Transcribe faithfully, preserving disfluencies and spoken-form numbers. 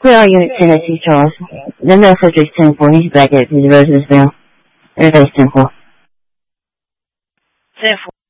Clear all units ten at two Charles. Then the subject's ten four. He's back at his residence now. Everybody's ten four. ten four.